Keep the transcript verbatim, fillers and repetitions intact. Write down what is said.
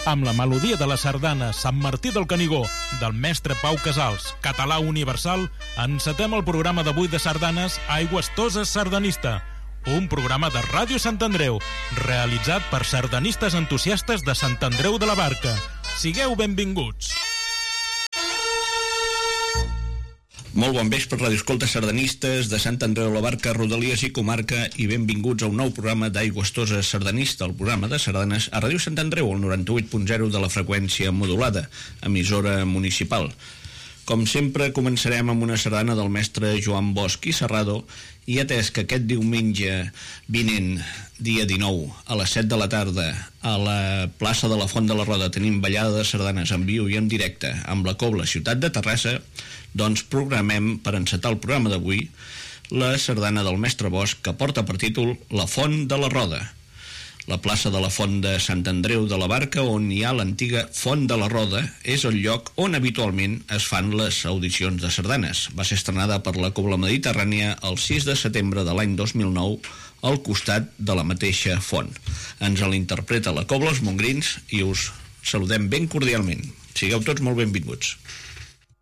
amb la melodia de la sardana Sant Martí del Canigó, del mestre Pau Casals, català universal, encetem el programa d'avui de sardanes Aigües Toses Sardanista, un programa de Ràdio Sant Andreu, realitzat per sardanistes entusiastes de Sant Andreu de la Barca. Sigueu benvinguts! Molt bon vespre, radioescoltes sardanistes de Sant Andreu de la Barca, Rodalies i Comarca, i benvinguts a un nou programa d'Aigües Toses Sardanista, el programa de sardanes a Ràdio Sant Andreu, el noranta-vuit punt zero de la freqüència modulada, emissora municipal. Com sempre, començarem amb una sardana del mestre Joan Bosch i Serrado, i atès que aquest diumenge vinent, dia dinou, a les set de la tarda, a la plaça de la Font de la Roda tenim ballada de sardanes en viu i en directe amb la Cobla Ciutat de Terrassa, doncs programem per encetar el programa d'avui la sardana del mestre Bosch que porta per títol La Font de la Roda. La plaça de la Font de Sant Andreu de la Barca, on hi ha l'antiga Font de la Roda, és el lloc on habitualment es fan les audicions de sardanes. Va ser estrenada per la Cobla Mediterrània el sis de setembre de l'any dos mil nou al costat de la mateixa font. Ens l'interpreta la Cobla Els Mongrins i us saludem ben cordialment. Sigueu tots molt benvinguts.